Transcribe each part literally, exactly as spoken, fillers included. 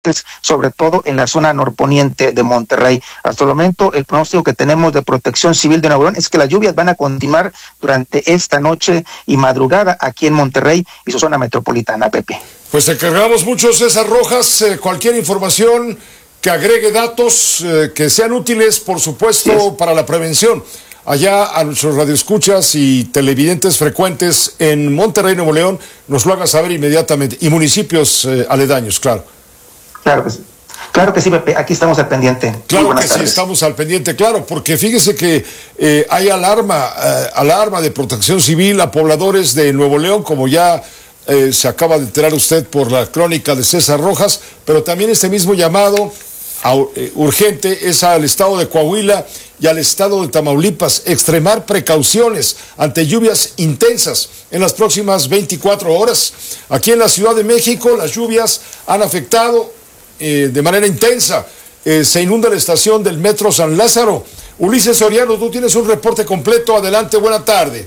sobre todo en la zona norponiente de Monterrey. Hasta el momento, el pronóstico que tenemos de Protección Civil de Nuevo León es que las lluvias van a continuar durante esta noche y madrugada aquí en Monterrey y su zona metropolitana, Pepe. Pues te cargamos mucho, César Rojas. Eh, cualquier información que agregue datos eh, que sean útiles, por supuesto, sí, para la prevención. Allá a nuestros radioescuchas y televidentes frecuentes en Monterrey, Nuevo León, nos lo haga saber inmediatamente. Y municipios eh, aledaños, claro. Claro que sí. Claro que sí, Pepe, aquí estamos al pendiente. Claro que sí, estamos al pendiente, claro, porque fíjese que eh, hay alarma, eh, alarma de Protección Civil a pobladores de Nuevo León, como ya eh, se acaba de enterar usted por la crónica de César Rojas, pero también este mismo llamado a, eh, urgente es al estado de Coahuila y al estado de Tamaulipas, extremar precauciones ante lluvias intensas en las próximas veinticuatro horas. Aquí en la Ciudad de México las lluvias han afectado Eh, de manera intensa, eh, se inunda la estación del Metro San Lázaro. Ulises Soriano, tú tienes un reporte completo, adelante, buena tarde.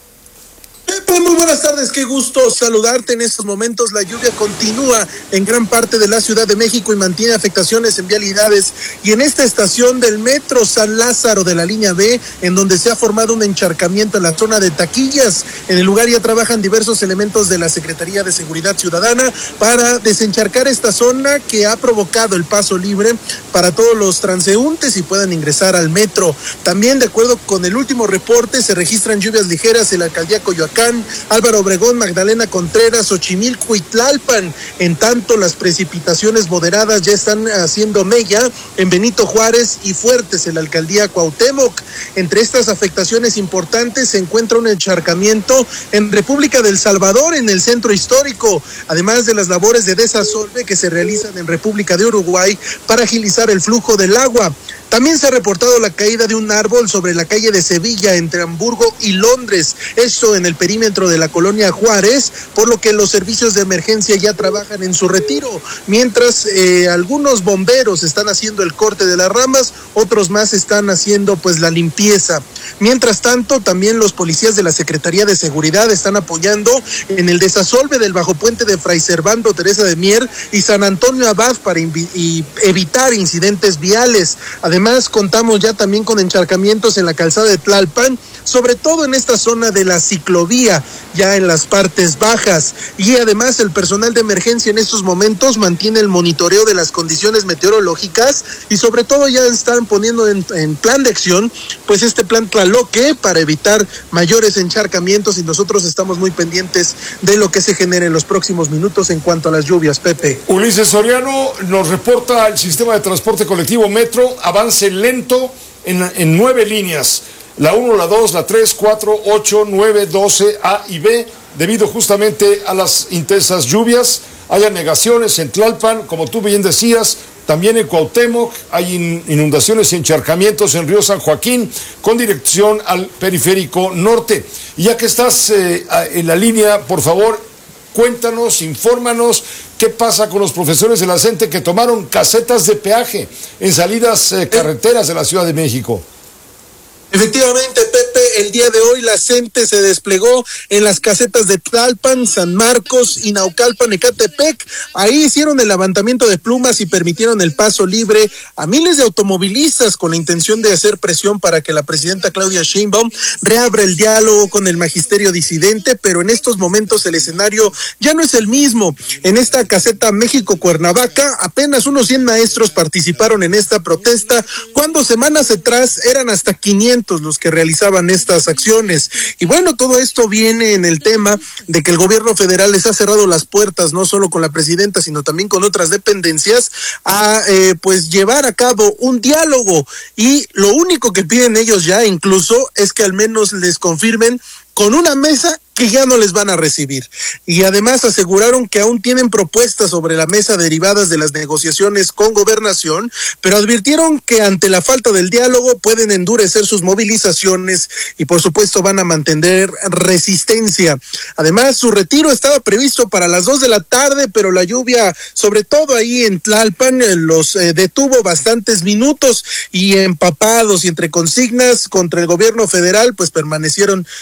Pepe, muy buenas tardes, qué gusto saludarte. En estos momentos la lluvia continúa en gran parte de la Ciudad de México y mantiene afectaciones en vialidades. Y en esta estación del Metro San Lázaro de la línea B, en donde se ha formado un encharcamiento en la zona de taquillas, en el lugar ya trabajan diversos elementos de la Secretaría de Seguridad Ciudadana para desencharcar esta zona que ha provocado el paso libre para todos los transeúntes y puedan ingresar al metro. También, de acuerdo con el último reporte, se registran lluvias ligeras en la alcaldía Coyoacán, Álvaro Obregón, Magdalena Contreras, Xochimilco y Tlalpan. En tanto, las precipitaciones moderadas ya están haciendo mella en Benito Juárez y fuertes en la alcaldía Cuauhtémoc. Entre estas afectaciones importantes se encuentra un encharcamiento en República del Salvador, en el centro histórico, además de las labores de desasolve que se realizan en República de Uruguay para agilizar el flujo del agua. También se ha reportado la caída de un árbol sobre la calle de Sevilla entre Hamburgo y Londres, esto en el perímetro de la colonia Juárez, por lo que los servicios de emergencia ya trabajan en su retiro, mientras eh, algunos bomberos están haciendo el corte de las ramas, otros más están haciendo pues la limpieza. Mientras tanto, también los policías de la Secretaría de Seguridad están apoyando en el desasolve del bajo puente de Fray Servando Teresa de Mier y San Antonio Abad para invi- y evitar incidentes viales. Además, contamos ya también con encharcamientos en la calzada de Tlalpan, sobre todo en esta zona de la ciclovía, ya en las partes bajas. Y además, el personal de emergencia en estos momentos mantiene el monitoreo de las condiciones meteorológicas y sobre todo ya están poniendo en, en plan de acción, pues este plan Tlaloque para evitar mayores encharcamientos, y nosotros estamos muy pendientes de lo que se genere en los próximos minutos en cuanto a las lluvias, Pepe. Ulises Soriano nos reporta el sistema de transporte colectivo Metro, avance lento en, en nueve líneas, la uno, la dos, la tres, cuatro, ocho, nueve, doce, A y B, debido justamente a las intensas lluvias. Hay anegaciones en Tlalpan, como tú bien decías, también en Cuauhtémoc, hay inundaciones y encharcamientos en Río San Joaquín, con dirección al periférico norte. Y ya que estás eh, en la línea, por favor, cuéntanos, infórmanos, qué pasa con los profesores de la CENTE que tomaron casetas de peaje en salidas eh, carreteras de la Ciudad de México. Efectivamente, Pepe, el día de hoy la CENTE se desplegó en las casetas de Tlalpan, San Marcos y Naucalpan, Ecatepec. Ahí hicieron el levantamiento de plumas y permitieron el paso libre a miles de automovilistas con la intención de hacer presión para que la presidenta Claudia Sheinbaum reabra el diálogo con el magisterio disidente, pero en estos momentos el escenario ya no es el mismo. En esta caseta México-Cuernavaca, apenas unos cien maestros participaron en esta protesta, cuando semanas atrás eran hasta quinientos los que realizaban estas acciones. Y bueno, todo esto viene en el tema de que el gobierno federal les ha cerrado las puertas, no solo con la presidenta, sino también con otras dependencias, a eh, pues llevar a cabo un diálogo. Y lo único que piden ellos ya incluso es que al menos les confirmen con una mesa que ya no les van a recibir. Y además aseguraron que aún tienen propuestas sobre la mesa derivadas de las negociaciones con Gobernación, pero advirtieron que ante la falta del diálogo pueden endurecer sus movilizaciones y por supuesto van a mantener resistencia. Además, su retiro estaba previsto para las dos de la tarde, pero la lluvia, sobre todo ahí en Tlalpan, los eh, detuvo bastantes minutos, y empapados y entre consignas contra el gobierno federal, pues permanecieron varios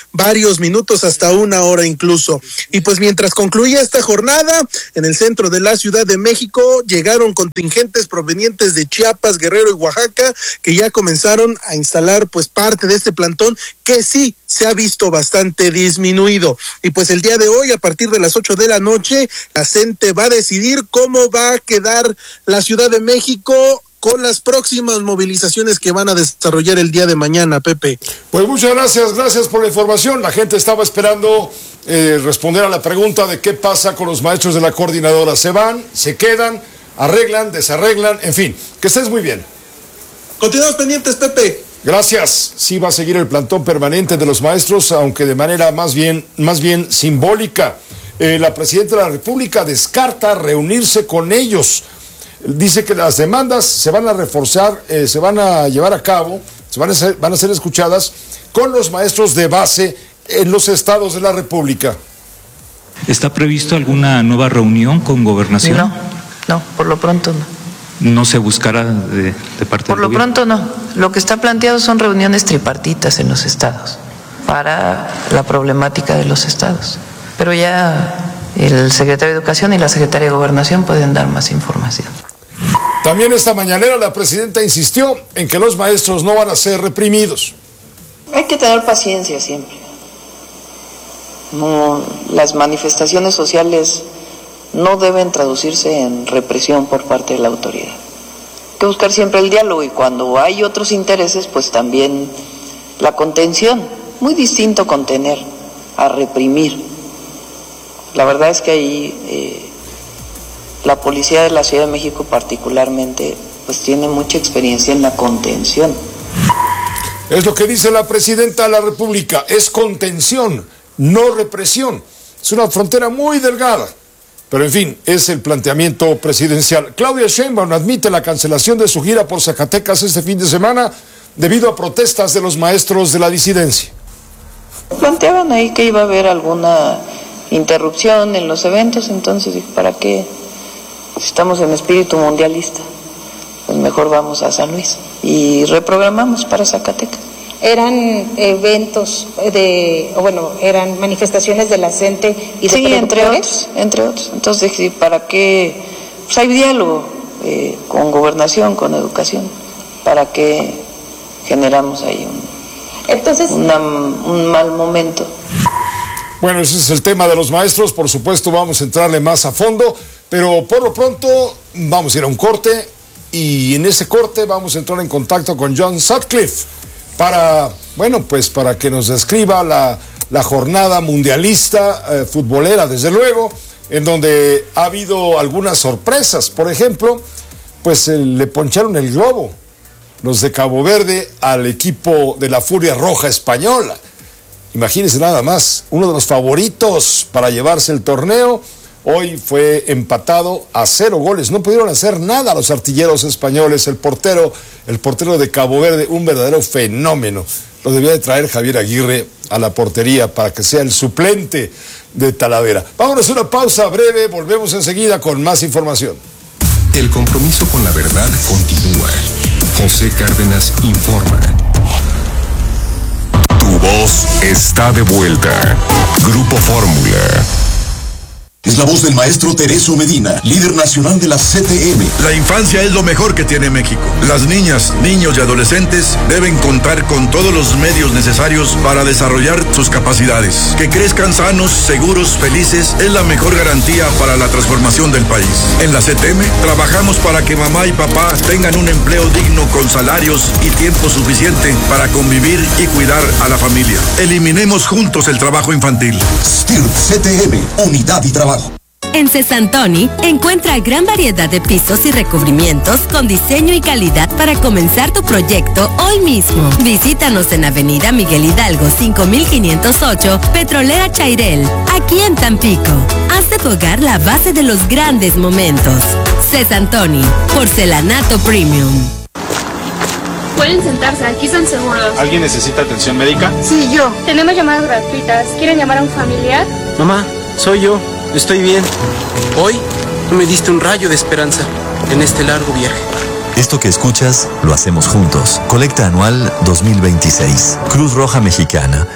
varios minutos, hasta una hora incluso. Y pues mientras concluía esta jornada, en el centro de la Ciudad de México llegaron contingentes provenientes de Chiapas, Guerrero y Oaxaca, que ya comenzaron a instalar pues parte de este plantón que sí se ha visto bastante disminuido. Y pues el día de hoy, a partir de las ocho de la noche, la gente va a decidir cómo va a quedar la Ciudad de México con las próximas movilizaciones que van a desarrollar el día de mañana, Pepe. Pues muchas gracias, gracias por la información. La gente estaba esperando eh, responder a la pregunta de qué pasa con los maestros de la coordinadora. ¿Se van, se quedan, arreglan, desarreglan? En fin, que estés muy bien. Continuamos pendientes, Pepe. Gracias. Sí va a seguir el plantón permanente de los maestros, aunque de manera más bien, más bien simbólica. Eh, la presidenta de la República descarta reunirse con ellos. Dice que las demandas se van a reforzar, eh, se van a llevar a cabo, se van a ser, van a ser escuchadas con los maestros de base en los estados de la República. ¿Está previsto alguna nueva reunión con Gobernación? No, no, por lo pronto no. ¿No se buscará de, de parte Por del lo gobierno? pronto no. Lo que está planteado son reuniones tripartitas en los estados para la problemática de los estados. Pero ya el secretario de Educación y la secretaria de Gobernación pueden dar más información. También esta mañanera la presidenta insistió en que los maestros no van a ser reprimidos. Hay que tener paciencia siempre. No, las manifestaciones sociales no deben traducirse en represión por parte de la autoridad. Hay que buscar siempre el diálogo y cuando hay otros intereses, pues también la contención. Muy distinto contener a reprimir. La verdad es que ahí eh, la policía de la Ciudad de México particularmente pues tiene mucha experiencia en la contención. Es lo que dice la presidenta de la República, es contención, no represión. Es una frontera muy delgada, pero en fin, es el planteamiento presidencial. Claudia Sheinbaum admite la cancelación de su gira por Zacatecas este fin de semana debido a protestas de los maestros de la disidencia. Planteaban ahí que iba a haber alguna interrupción en los eventos, entonces dije, ¿para qué? Si estamos en espíritu mundialista, pues mejor vamos a San Luis y reprogramamos para Zacatecas. Eran eventos de, o bueno, eran manifestaciones de la CENTE y de sí, entre productores. otros, entre otros. Entonces dije, ¿para qué? Pues hay diálogo eh, con gobernación, con educación, ¿para qué generamos ahí un, Entonces, una, un mal momento? Bueno, ese es el tema de los maestros, por supuesto vamos a entrarle más a fondo, pero por lo pronto vamos a ir a un corte y en ese corte vamos a entrar en contacto con John Sutcliffe para, bueno, pues para que nos describa la, la jornada mundialista eh, futbolera, desde luego, en donde ha habido algunas sorpresas. Por ejemplo, pues eh, le poncharon el globo los de Cabo Verde al equipo de la Furia Roja española. Imagínense nada más, uno de los favoritos para llevarse el torneo, hoy fue empatado a cero goles. No pudieron hacer nada los artilleros españoles. El portero, el portero de Cabo Verde, un verdadero fenómeno. Lo debía de traer Javier Aguirre a la portería para que sea el suplente de Talavera. Vámonos a una pausa breve, volvemos enseguida con más información. El compromiso con la verdad continúa. José Cárdenas informa. Tu voz está de vuelta. Grupo Fórmula. Es la voz del maestro Tereso Medina, líder nacional de la C T M. La infancia es lo mejor que tiene México. Las niñas, niños y adolescentes deben contar con todos los medios necesarios para desarrollar sus capacidades. Que crezcan sanos, seguros, felices es la mejor garantía para la transformación del país. En la C T M trabajamos para que mamá y papá tengan un empleo digno con salarios y tiempo suficiente para convivir y cuidar a la familia. Eliminemos juntos el trabajo infantil. S T I R P C T M, unidad y trabajo. En Cesantoni encuentra gran variedad de pisos y recubrimientos con diseño y calidad para comenzar tu proyecto hoy mismo. Visítanos en Avenida Miguel Hidalgo cinco mil quinientos ocho, Petrolera Chairel, aquí en Tampico. Haz de tu hogar la base de los grandes momentos. Cesantoni, porcelanato premium. Pueden sentarse, aquí están seguros. ¿Alguien necesita atención médica? Sí, yo. Tenemos llamadas gratuitas. ¿Quieren llamar a un familiar? Mamá, soy yo. Estoy bien. Hoy me diste un rayo de esperanza en este largo viaje. Esto que escuchas, lo hacemos juntos. Colecta anual dos mil veintiséis. Cruz Roja Mexicana.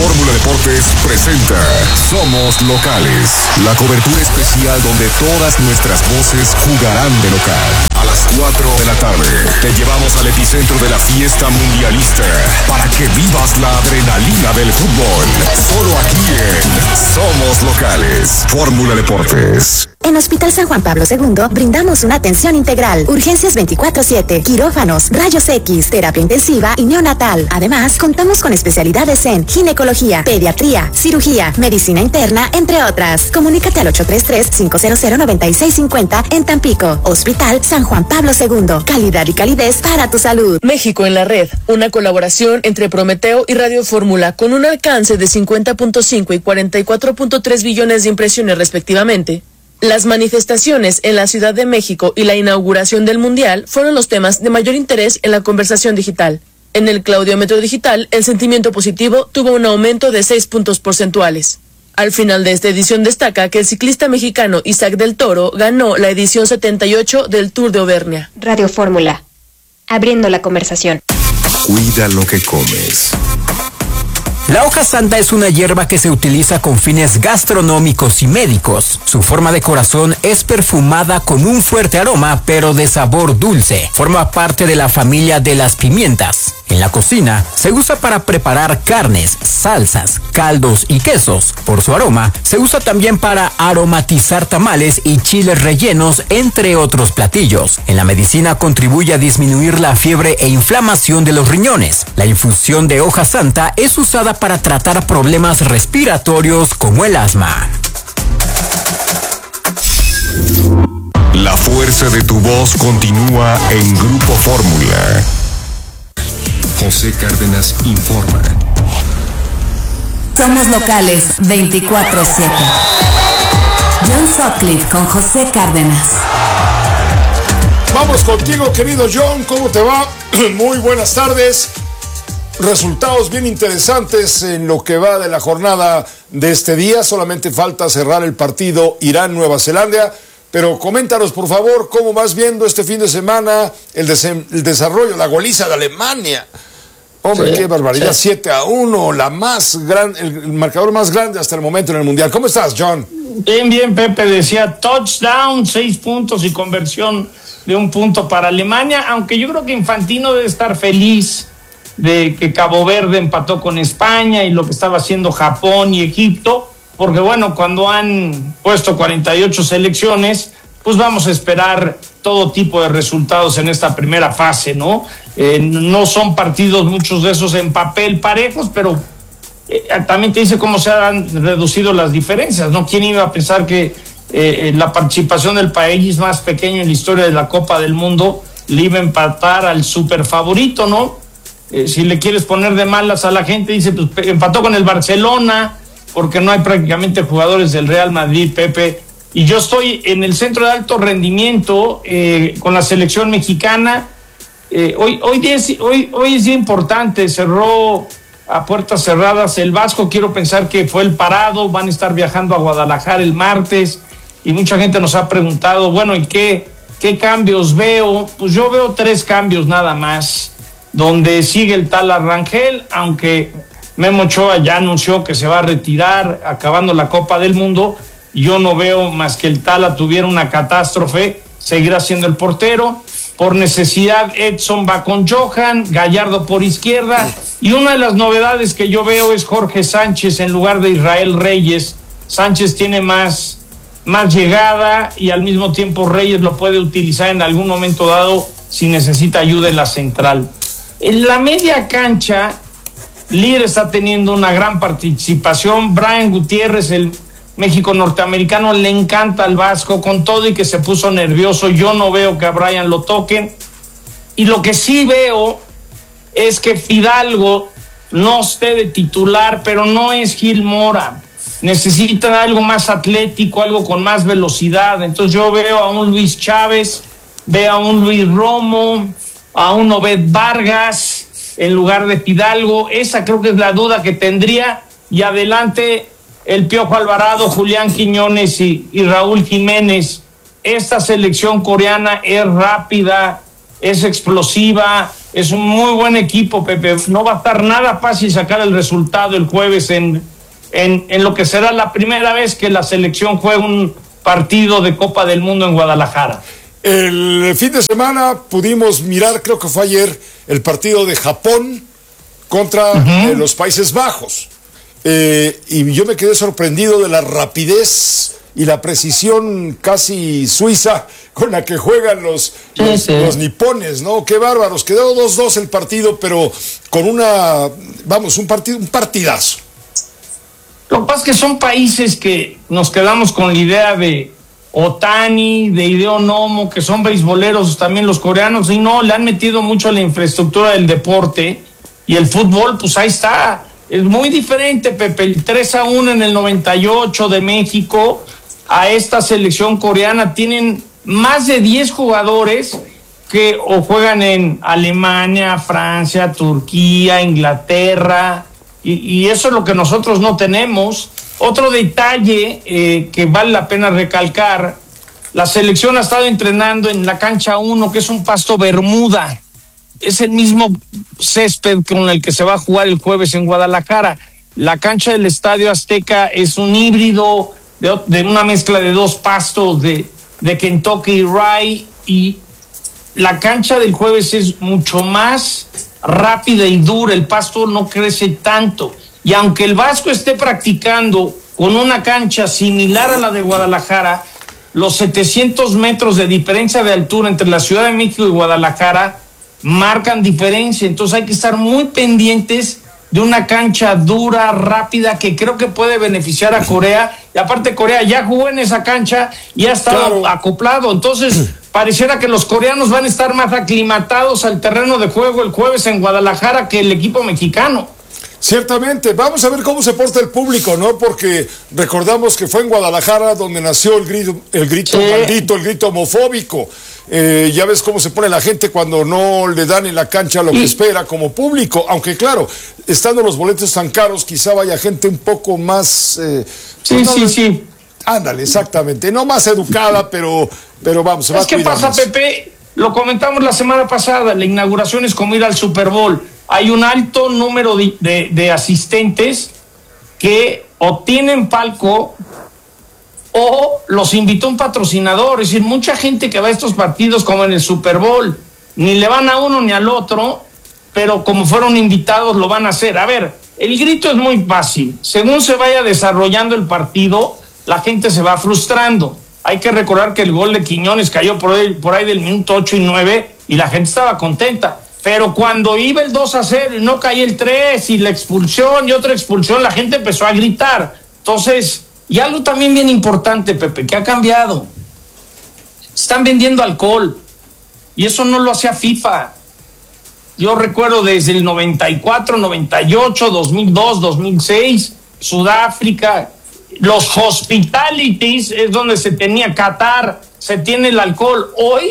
Fórmula Deportes presenta Somos Locales, la cobertura especial donde todas nuestras voces jugarán de local. A las cuatro de la tarde te llevamos al epicentro de la fiesta mundialista para que vivas la adrenalina del fútbol. Solo aquí en Somos Locales, Fórmula Deportes. En Hospital San Juan Pablo segundo brindamos una atención integral, urgencias veinticuatro siete, quirófanos, rayos X, terapia intensiva y neonatal. Además, contamos con especialidades en ginecología, pediatría, cirugía, medicina interna, entre otras. Comunícate al ocho tres tres, cinco cero cero, nueve seis cinco cero en Tampico. Hospital San Juan Pablo segundo, calidad y calidez para tu salud. México en la red, una colaboración entre Prometeo y Radio Fórmula con un alcance de cincuenta punto cinco y cuarenta y cuatro punto tres billones de impresiones respectivamente. Las manifestaciones en la Ciudad de México y la inauguración del Mundial fueron los temas de mayor interés en la conversación digital. En el Claudiómetro Digital, el sentimiento positivo tuvo un aumento de seis puntos porcentuales. Al final de esta edición destaca que el ciclista mexicano Isaac del Toro ganó la edición setenta y ocho del Tour de Auvernia. Radio Fórmula, abriendo la conversación. Cuida lo que comes. La hoja santa es una hierba que se utiliza con fines gastronómicos y médicos. Su forma de corazón es perfumada con un fuerte aroma, pero de sabor dulce. Forma parte de la familia de las pimientas. En la cocina se usa para preparar carnes, salsas, caldos y quesos. Por su aroma, se usa también para aromatizar tamales y chiles rellenos, entre otros platillos. En la medicina contribuye a disminuir la fiebre e inflamación de los riñones. La infusión de hoja santa es usada para tratar problemas respiratorios como el asma. La fuerza de tu voz continúa en Grupo Fórmula. José Cárdenas informa. Somos locales veinticuatro siete. John Sutcliffe con José Cárdenas. Vamos contigo, querido John, ¿cómo te va? Muy buenas tardes. Resultados bien interesantes en lo que va de la jornada de este día. Solamente falta cerrar el partido Irán-Nueva Zelanda. Pero coméntanos, por favor, cómo vas viendo este fin de semana el, des- el desarrollo, la goliza de Alemania. Hombre, sí, qué barbaridad, sí. siete a uno, la más gran, el marcador más grande hasta el momento en el Mundial. ¿Cómo estás, John? Bien, bien, Pepe, decía touchdown, seis puntos y conversión de un punto para Alemania, aunque yo creo que Infantino debe estar feliz de que Cabo Verde empató con España y lo que estaba haciendo Japón y Egipto, porque bueno, cuando han puesto cuarenta y ocho selecciones, pues vamos a esperar todo tipo de resultados en esta primera fase, ¿no? Eh, no son partidos, muchos de esos en papel parejos, pero eh, también te dice cómo se han reducido las diferencias, ¿no? ¿Quién iba a pensar que eh, la participación del país más pequeño en la historia de la Copa del Mundo le iba a empatar al super favorito, ¿no? Eh, si le quieres poner de malas a la gente, dice, pues empató con el Barcelona, porque no hay prácticamente jugadores del Real Madrid, Pepe. Y yo estoy en el centro de alto rendimiento eh, con la selección mexicana. Eh, hoy, hoy, es, hoy, hoy es día importante, cerró a puertas cerradas el Vasco, quiero pensar que fue el parado, van a estar viajando a Guadalajara el martes, y mucha gente nos ha preguntado, bueno, ¿y qué, qué cambios veo? Pues yo veo tres cambios nada más, donde sigue el Tala Rangel, aunque Memo Ochoa ya anunció que se va a retirar acabando la Copa del Mundo. Yo no veo más que el Tala tuviera una catástrofe, seguirá siendo el portero. Por necesidad, Edson va con Johan, Gallardo por izquierda. Y una de las novedades que yo veo es Jorge Sánchez en lugar de Israel Reyes. Sánchez tiene más, más llegada y al mismo tiempo Reyes lo puede utilizar en algún momento dado si necesita ayuda en la central. En la media cancha, Lear está teniendo una gran participación. Brian Gutiérrez, el México norteamericano, le encanta al Vasco, con todo y que se puso nervioso. Yo no veo que a Brian lo toquen. Y lo que sí veo es que Fidalgo no esté de titular, pero no es Gil Mora. Necesita algo más atlético, algo con más velocidad. Entonces yo veo a un Luis Chávez, veo a un Luis Romo, a un Obed Vargas en lugar de Fidalgo. Esa creo que es la duda que tendría. Y adelante el Piojo Alvarado, Julián Quiñones y, y Raúl Jiménez. Esta selección coreana es rápida, es explosiva, es un muy buen equipo, Pepe. No va a estar nada fácil sacar el resultado el jueves en, en, en lo que será la primera vez que la selección juega un partido de Copa del Mundo en Guadalajara. El fin de semana pudimos mirar, creo que fue ayer, el partido de Japón contra uh-huh. eh, los Países Bajos. Eh, y yo me quedé sorprendido de la rapidez y la precisión casi suiza con la que juegan los, sí, los, sí. los nipones, ¿no? Qué bárbaros. Quedó dos dos el partido, pero con una, vamos, un partido, un partidazo. Lo que pasa es que son países que nos quedamos con la idea de Otani, de Hideo Nomo, que son beisboleros también los coreanos, y no, le han metido mucho a la infraestructura del deporte, y el fútbol, pues ahí está. Es muy diferente, Pepe, el tres a uno en el noventa y ocho de México a esta selección coreana. Tienen más de diez jugadores que o juegan en Alemania, Francia, Turquía, Inglaterra, y, y eso es lo que nosotros no tenemos. Otro detalle eh, que vale la pena recalcar, la selección ha estado entrenando en la cancha uno, que es un pasto Bermuda. Es el mismo césped con el que se va a jugar el jueves en Guadalajara. La cancha del Estadio Azteca es un híbrido de, de una mezcla de dos pastos de, de Kentucky y Rye, y la cancha del jueves es mucho más rápida y dura, el pasto no crece tanto. Y aunque el Vasco esté practicando con una cancha similar a la de Guadalajara, los setecientos metros de diferencia de altura entre la Ciudad de México y Guadalajara marcan diferencia. Entonces hay que estar muy pendientes de una cancha dura, rápida, que creo que puede beneficiar a Corea. Y aparte Corea ya jugó en esa cancha y ha estado claro. acoplado. Entonces pareciera que los coreanos van a estar más aclimatados al terreno de juego el jueves en Guadalajara que el equipo mexicano. Ciertamente, vamos a ver cómo se porta el público, ¿no? Porque recordamos que fue en Guadalajara donde nació el grito, el grito sí. maldito, el grito homofóbico. Eh, ya ves cómo se pone la gente cuando no le dan en la cancha lo que espera como público, aunque claro, estando los boletos tan caros, quizá vaya gente un poco más... Eh, sí, no, sí, sí. Ándale, exactamente, no más educada, pero, pero vamos, se va a cuidar. ¿Qué pasa, Pepe? Lo comentamos la semana pasada, la inauguración es como ir al Super Bowl. Hay un alto número de, de, de asistentes que o tienen palco o los invitó un patrocinador. Es decir, mucha gente que va a estos partidos como en el Super Bowl, ni le van a uno ni al otro, pero como fueron invitados lo van a hacer. A ver, el grito es muy fácil. Según se vaya desarrollando el partido, la gente se va frustrando. Hay que recordar que el gol de Quiñones cayó por ahí, por ahí del minuto ocho y nueve y la gente estaba contenta. Pero cuando iba el dos a cero y no caía el tres y la expulsión y otra expulsión, la gente empezó a gritar. Entonces, y algo también bien importante, Pepe, que ha cambiado. Están vendiendo alcohol y eso no lo hacía FIFA. Yo recuerdo desde el noventa y cuatro, noventa y ocho, dos mil dos, dos mil seis, Sudáfrica, los hospitalities es donde se tenía Qatar, se tiene el alcohol. Hoy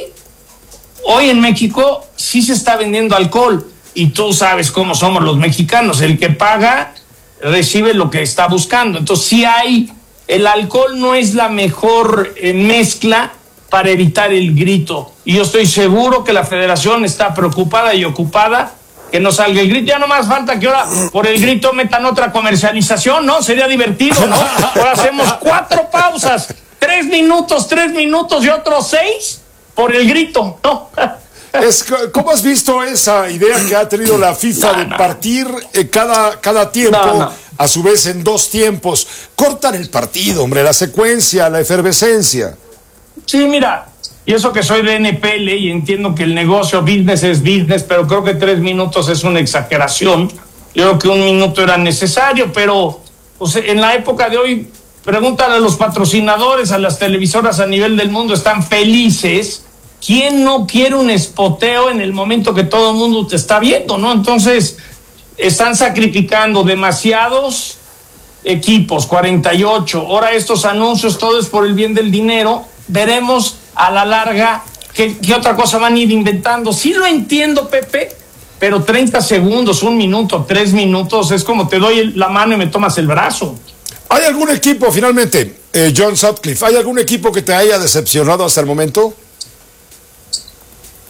Hoy en México sí se está vendiendo alcohol y tú sabes cómo somos los mexicanos, el que paga recibe lo que está buscando. Entonces sí hay, el alcohol no es la mejor eh, mezcla para evitar el grito. Y yo estoy seguro que la federación está preocupada y ocupada que no salga el grito. Ya no más falta que ahora por el grito metan otra comercialización, ¿no? Sería divertido, ¿no? Ahora hacemos cuatro pausas, tres minutos, tres minutos y otros seis por el grito, ¿no? Es, ¿cómo has visto esa idea que ha tenido la FIFA no, de no. partir eh, cada, cada tiempo, no, no. a su vez en dos tiempos? Cortan el partido, hombre, la secuencia, la efervescencia. Sí, mira, y eso que soy de N P L y entiendo que el negocio business es business, pero creo que tres minutos es una exageración. Yo creo que un minuto era necesario, pero pues, en la época de hoy, pregúntale a los patrocinadores, a las televisoras a nivel del mundo, están felices. ¿Quién no quiere un espoteo en el momento que todo el mundo te está viendo, no? Entonces, están sacrificando demasiados equipos, cuarenta y ocho. Ahora estos anuncios, todo es por el bien del dinero. Veremos a la larga qué, qué otra cosa van a ir inventando. Sí lo entiendo, Pepe, pero treinta segundos, un minuto, tres minutos, es como te doy la mano y me tomas el brazo. ¿Hay algún equipo, finalmente, eh, John Sutcliffe, hay algún equipo que te haya decepcionado hasta el momento?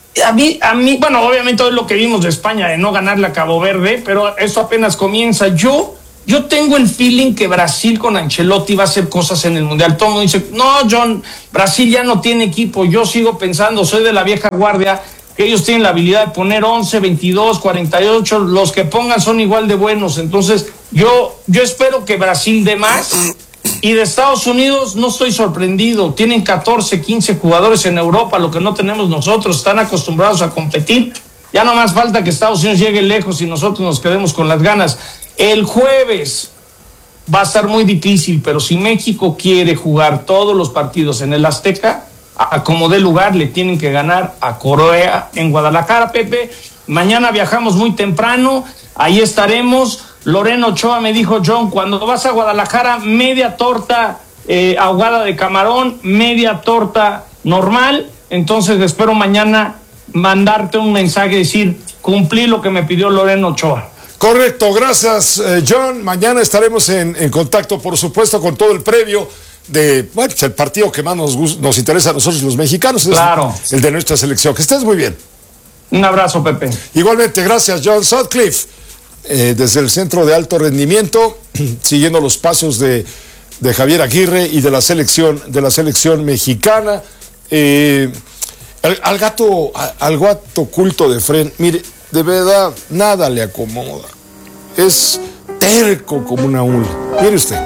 A mí, a mí, bueno, obviamente es lo que vimos de España, de no ganarle a Cabo Verde, pero eso apenas comienza. Yo, yo tengo el feeling que Brasil con Ancelotti va a hacer cosas en el Mundial. Todo el mundo dice, no, John, Brasil ya no tiene equipo. Yo sigo pensando, soy de la vieja guardia, que ellos tienen la habilidad de poner once, veintidós, cuarenta y ocho, los que pongan son igual de buenos. Entonces, yo, yo espero que Brasil dé más. Y de Estados Unidos no estoy sorprendido, tienen catorce, quince jugadores en Europa, lo que no tenemos nosotros, están acostumbrados a competir, ya no más falta que Estados Unidos llegue lejos y nosotros nos quedemos con las ganas. El jueves va a estar muy difícil, pero si México quiere jugar todos los partidos en el Azteca, a como dé lugar le tienen que ganar a Corea en Guadalajara, Pepe. Mañana viajamos muy temprano, ahí estaremos. Lorena Ochoa me dijo, John, cuando vas a Guadalajara, media torta eh, ahogada de camarón, media torta normal. Entonces espero mañana mandarte un mensaje, decir, cumplí lo que me pidió Lorena Ochoa. Correcto, gracias, eh, John. Mañana estaremos en, en contacto, por supuesto, con todo el previo de, bueno, el partido que más nos, nos interesa a nosotros los mexicanos, claro, es el de nuestra selección. Que estés muy bien. Un abrazo, Pepe. Igualmente, gracias, John Sutcliffe. Eh, desde el Centro de Alto Rendimiento, siguiendo los pasos de, de Javier Aguirre y de la selección, de la selección mexicana. Eh, al, al gato, al gato culto de Fren, mire, de verdad, nada le acomoda. Es terco como una hula. Mire usted.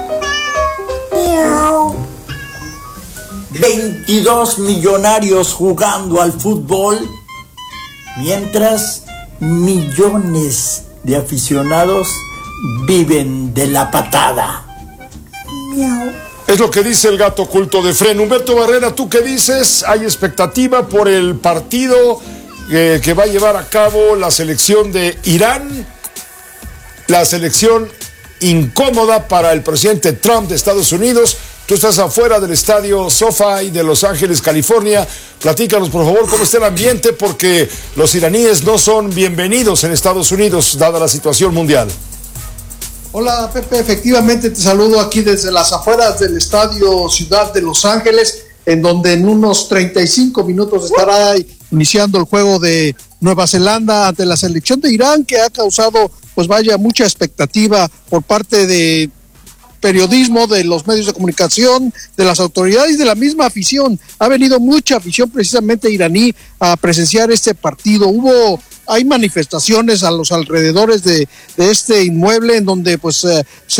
veintidós millonarios jugando al fútbol, mientras millones de aficionados viven de la patada. Miau. Es lo que dice el gato culto de Fren. Humberto Barrera, ¿tú qué dices? ¿Hay expectativa por el partido eh, que va a llevar a cabo la selección de Irán? La selección incómoda para el presidente Trump de Estados Unidos. Tú estás afuera del estadio SoFi de Los Ángeles, California. Platícanos, por favor, cómo está el ambiente, porque los iraníes no son bienvenidos en Estados Unidos, dada la situación mundial. Hola, Pepe, efectivamente te saludo aquí desde las afueras del estadio Ciudad de Los Ángeles, en donde en unos treinta y cinco minutos estará iniciando el juego de Nueva Zelanda ante la selección de Irán, que ha causado, pues vaya, mucha expectativa por parte de periodismo, de los medios de comunicación, de las autoridades y de la misma afición. Ha venido mucha afición precisamente iraní a presenciar este partido. Hubo, hay manifestaciones a los alrededores de, de este inmueble en donde pues eh,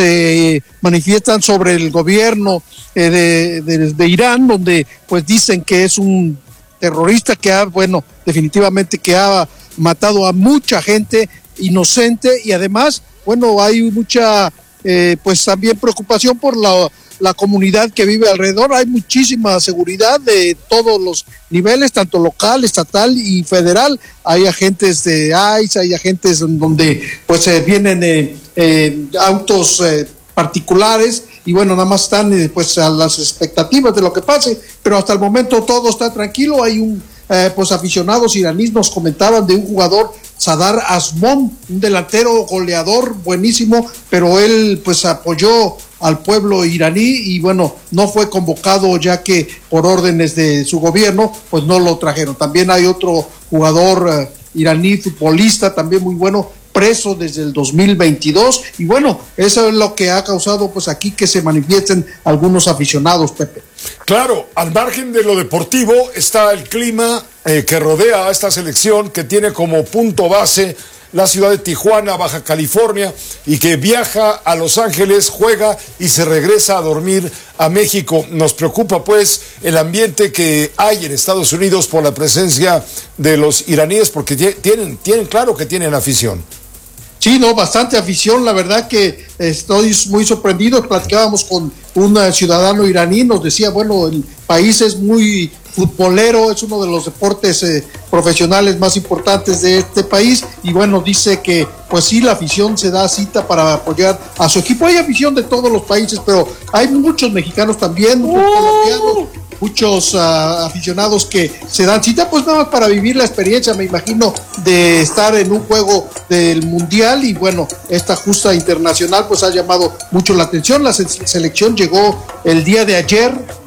se manifiestan sobre el gobierno eh, de, de, de Irán, donde pues dicen que es un terrorista que ha, bueno, definitivamente que ha matado a mucha gente inocente, y además, bueno, hay mucha Eh, pues también preocupación por la, la comunidad que vive alrededor. Hay muchísima seguridad de todos los niveles, tanto local, estatal y federal. Hay agentes de ICE, hay agentes donde pues eh, vienen eh, eh, autos eh, particulares, y bueno, nada más están eh, pues a las expectativas de lo que pase, pero hasta el momento todo está tranquilo. Hay un eh, pues aficionados iraníes nos comentaban de un jugador, Sadar Azmón, un delantero goleador buenísimo, pero él pues apoyó al pueblo iraní y bueno, no fue convocado ya que por órdenes de su gobierno pues no lo trajeron. También hay otro jugador uh, iraní, futbolista también muy bueno, preso desde el dos mil veintidós, y bueno, eso es lo que ha causado pues aquí que se manifiesten algunos aficionados, Pepe. Claro, al margen de lo deportivo está el clima eh, que rodea a esta selección, que tiene como punto base la ciudad de Tijuana, Baja California, y que viaja a Los Ángeles, juega y se regresa a dormir a México. Nos preocupa pues el ambiente que hay en Estados Unidos por la presencia de los iraníes, porque tienen, tienen claro que tienen afición. Sí, no, bastante afición, la verdad que estoy muy sorprendido. Platicábamos con un ciudadano iraní, nos decía, bueno, el país es muy futbolero, es uno de los deportes eh, profesionales más importantes de este país, y bueno, dice que pues sí, la afición se da cita para apoyar a su equipo. Hay afición de todos los países, pero hay muchos mexicanos también, muchos uh. colombianos, muchos uh, aficionados que se dan cita pues nada más para vivir la experiencia, me imagino, de estar en un juego del mundial. Y bueno, esta justa internacional pues ha llamado mucho la atención. La se- selección llegó el día de ayer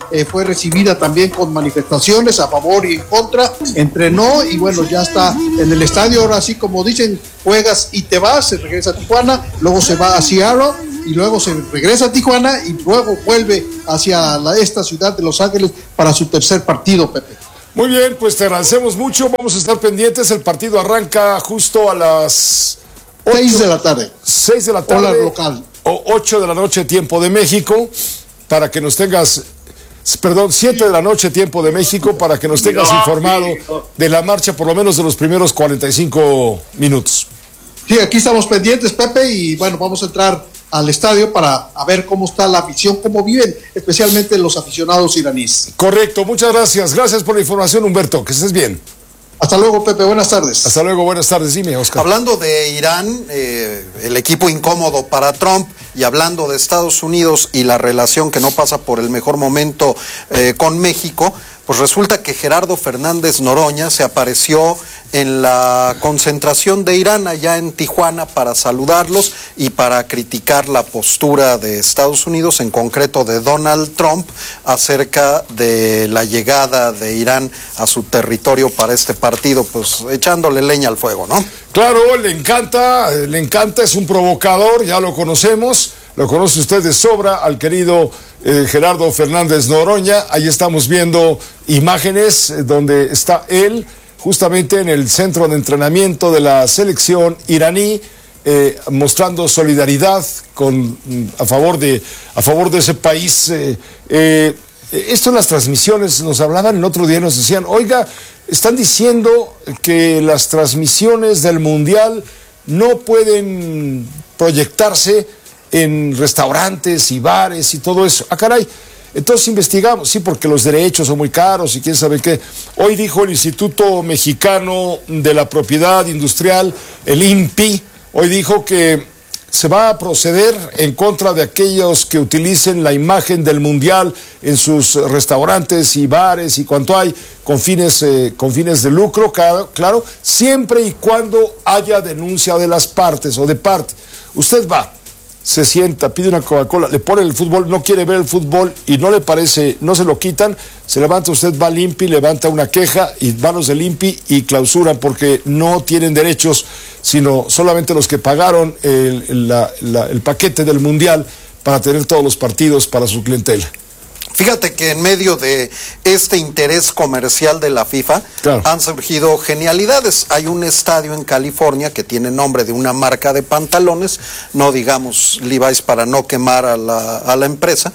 eh, fue recibida también con manifestaciones a favor y en contra, entrenó y bueno, ya está en el estadio. Ahora sí, como dicen, juegas y te vas, se regresa a Tijuana, luego se va a Seattle y luego se regresa a Tijuana y luego vuelve hacia la, esta ciudad de Los Ángeles para su tercer partido, Pepe. Muy bien, pues te agradecemos mucho, vamos a estar pendientes, el partido arranca justo a las seis de la tarde. seis de la tarde. Hora local. O ocho de la noche, tiempo de México, para que nos tengas, perdón, siete de la noche, tiempo de México, para que nos tengas informado de la marcha, por lo menos de los primeros cuarenta y cinco minutos. Sí, aquí estamos pendientes, Pepe, y bueno, vamos a entrar al estadio para a ver cómo está la afición, cómo viven, especialmente los aficionados iraníes. Correcto, muchas gracias. Gracias por la información, Humberto, que estés bien. Hasta luego, Pepe, buenas tardes. Hasta luego, buenas tardes, dime, Oscar. Hablando de Irán, eh, el equipo incómodo para Trump, y hablando de Estados Unidos y la relación que no pasa por el mejor momento eh, con México, pues resulta que Gerardo Fernández Noroña se apareció en la concentración de Irán allá en Tijuana para saludarlos y para criticar la postura de Estados Unidos, en concreto de Donald Trump, acerca de la llegada de Irán a su territorio para este partido, pues echándole leña al fuego, ¿no? Claro, le encanta, le encanta, es un provocador, ya lo conocemos, lo conoce usted de sobra, al querido eh, Gerardo Fernández Noroña. Ahí estamos viendo imágenes eh, donde está él, justamente en el centro de entrenamiento de la selección iraní, eh, mostrando solidaridad con, a, favor de, a favor de ese país. Eh, eh, esto en las transmisiones nos hablaban, el otro día nos decían, oiga, están diciendo que las transmisiones del Mundial no pueden proyectarse en restaurantes y bares y todo eso. Ah, caray. Entonces investigamos, sí, porque los derechos son muy caros y quién sabe qué. Hoy dijo el Instituto Mexicano de la Propiedad Industrial, el I N P I, hoy dijo que se va a proceder en contra de aquellos que utilicen la imagen del Mundial en sus restaurantes y bares y cuanto hay, con fines, eh, con fines de lucro, claro, claro, siempre y cuando haya denuncia de las partes o de parte. Usted va, se sienta, pide una Coca-Cola, le pone el fútbol, no quiere ver el fútbol y no le parece, no se lo quitan, se levanta, usted va al I N P I, levanta una queja y van los del I N P I y clausuran porque no tienen derechos, sino solamente los que pagaron el, la, la, el paquete del Mundial para tener todos los partidos para su clientela. Fíjate que en medio de este interés comercial de la FIFA, claro, han surgido genialidades. Hay un estadio en California que tiene nombre de una marca de pantalones, no digamos Levi's para no quemar a la, a la empresa,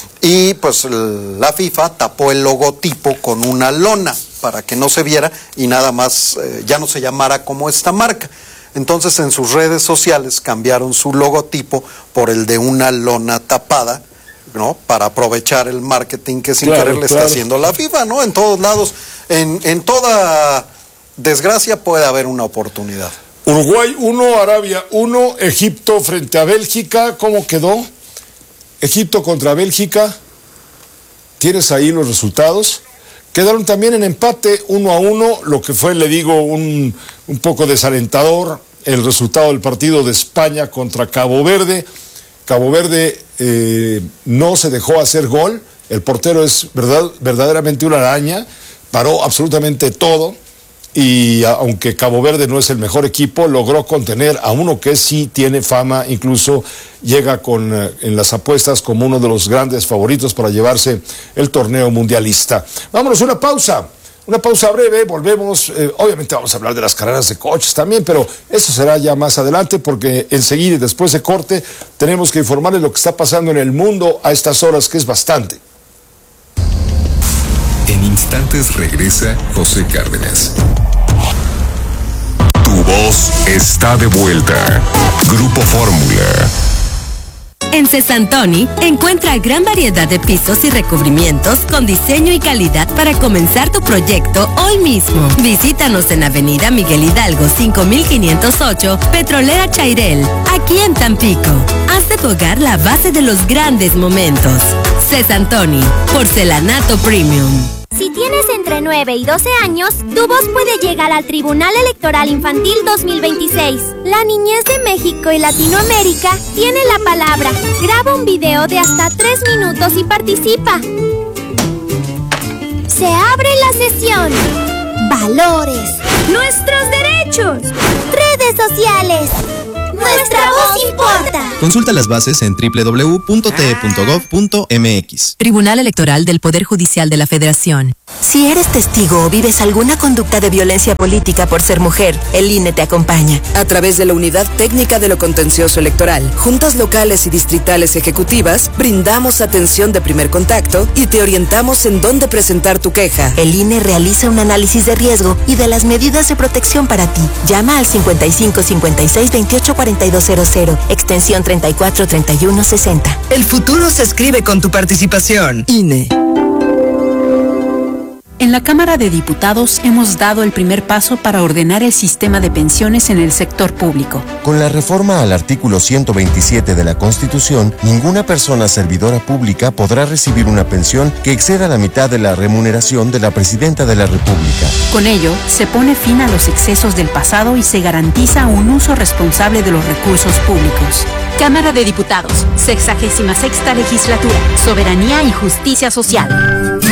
y pues la FIFA tapó el logotipo con una lona para que no se viera y nada más eh, ya no se llamara como esta marca. Entonces en sus redes sociales cambiaron su logotipo por el de una lona tapada, ¿no? Para aprovechar el marketing que sin claro, querer le claro. está haciendo la FIFA, ¿no? En todos lados, en, en toda desgracia puede haber una oportunidad. Uruguay uno, Arabia uno, Egipto frente a Bélgica, ¿cómo quedó? Egipto contra Bélgica, ¿tienes ahí los resultados? Quedaron también en empate uno a uno, lo que fue, le digo, un, un poco desalentador el resultado del partido de España contra Cabo Verde. Cabo Verde eh, no se dejó hacer gol, el portero es verdad, verdaderamente una araña, paró absolutamente todo y aunque Cabo Verde no es el mejor equipo, logró contener a uno que sí tiene fama, incluso llega con, eh, en las apuestas como uno de los grandes favoritos para llevarse el torneo mundialista. Vámonos a una pausa. Una pausa breve, volvemos, eh, obviamente vamos a hablar de las carreras de coches también, pero eso será ya más adelante porque enseguida y después de corte tenemos que informarles lo que está pasando en el mundo a estas horas, que es bastante. En instantes regresa José Cárdenas. Tu voz está de vuelta. Grupo Fórmula. En Cesantoni encuentra gran variedad de pisos y recubrimientos con diseño y calidad para comenzar tu proyecto hoy mismo. Visítanos en Avenida Miguel Hidalgo cinco mil quinientos ocho, Petrolera Chairel, aquí en Tampico. Haz de tu hogar la base de los grandes momentos. Cesantoni, porcelanato premium. Si tienes entre nueve y doce años, tu voz puede llegar al Tribunal Electoral Infantil dos mil veintiséis. La niñez de México y Se abre la sesión. Valores. Nuestros derechos. Redes sociales. Nuestra voz importa. Consulta las bases en doble u doble u doble u punto t e punto gov punto m x. Tribunal Electoral del Poder Judicial de la Federación. Si eres testigo o vives alguna conducta de violencia política por ser mujer, el I N E te acompaña. A través de la Unidad Técnica de lo Contencioso Electoral, juntas locales y distritales ejecutivas, brindamos atención de primer contacto y te orientamos en dónde presentar tu queja. El I N E realiza un análisis de riesgo y de las medidas de protección para ti. Llama al cincuenta y cinco cincuenta y seis veintiocho cuarenta y dos cero cero, extensión treinta y cuatro treinta y uno sesenta. El futuro se escribe con tu participación. I N E. En la Cámara de Diputados hemos dado el primer paso para ordenar el sistema de pensiones en el sector público. Con la reforma al artículo ciento veintisiete de la Constitución, ninguna persona servidora pública podrá recibir una pensión que exceda la mitad de la remuneración de la Presidenta de la República. Con ello, se pone fin a los excesos del pasado y se garantiza un uso responsable de los recursos públicos. Cámara de Diputados, sexagésima sexta legislatura, Soberanía y Justicia Social.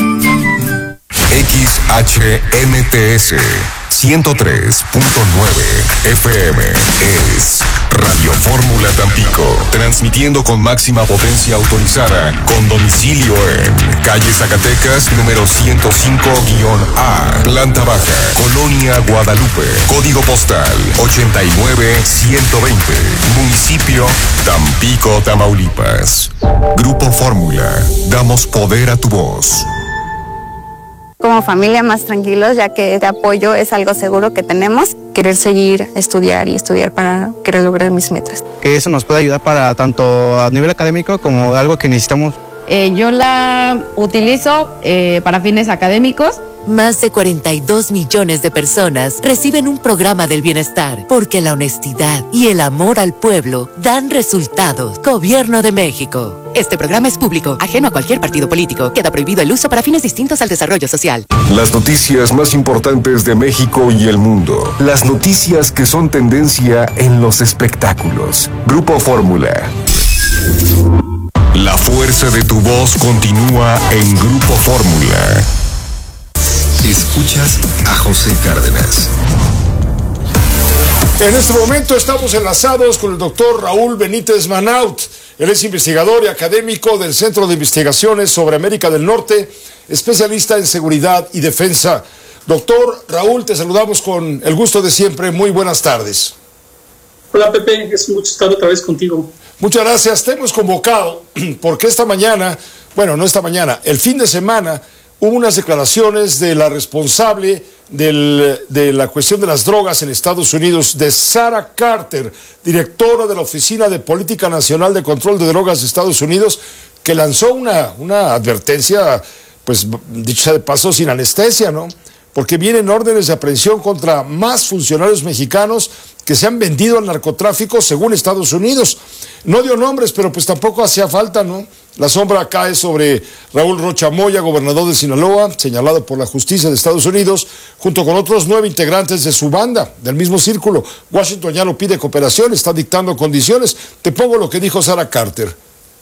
X H M T S ciento tres punto nueve F M es Radio Fórmula Tampico, transmitiendo con máxima potencia autorizada, con domicilio en calle Zacatecas, número ciento cinco A, planta baja, Colonia Guadalupe, código postal ochenta y nueve ciento veinte, municipio Tampico, Tamaulipas. Grupo Fórmula, damos poder a tu voz. Como familia más tranquilos, ya que este apoyo es algo seguro que tenemos. Querer seguir, estudiar y estudiar para querer lograr mis metas. Que eso nos puede ayudar para tanto a nivel académico como algo que necesitamos. Eh, yo la utilizo eh, para fines académicos. Más de cuarenta y dos millones de personas reciben un programa del bienestar, porque la honestidad y el amor al pueblo dan resultados. Gobierno de México. Este programa es público, ajeno a cualquier partido político. Queda prohibido el uso para fines distintos al desarrollo social. Las noticias más importantes de México y el mundo. Las noticias que son tendencia en los espectáculos. Grupo Fórmula. La fuerza de tu voz continúa en Grupo Fórmula. Escuchas a José Cárdenas. En este momento estamos enlazados con el doctor Raúl Benítez Manaut. Él es investigador y académico del Centro de Investigaciones sobre América del Norte, especialista en seguridad y defensa. Doctor Raúl, te saludamos con el gusto de siempre. Muy buenas tardes. Hola Pepe, es un gusto estar otra vez contigo. Muchas gracias. Te hemos convocado porque esta mañana, bueno, no esta mañana, el fin de semana, hubo unas declaraciones de la responsable del, de la cuestión de las drogas en Estados Unidos, de Sarah Carter, directora de la Oficina de Política Nacional de Control de Drogas de Estados Unidos, que lanzó una, una advertencia, pues dicho sea de paso, sin anestesia, ¿no? Porque vienen órdenes de aprehensión contra más funcionarios mexicanos que se han vendido al narcotráfico según Estados Unidos. No dio nombres, pero pues tampoco hacía falta, ¿no? La sombra cae sobre Raúl Rocha Moya, gobernador de Sinaloa, señalado por la justicia de Estados Unidos, junto con otros nueve integrantes de su banda, del mismo círculo. Washington ya no pide cooperación, está dictando condiciones. Te pongo lo que dijo Sarah Carter.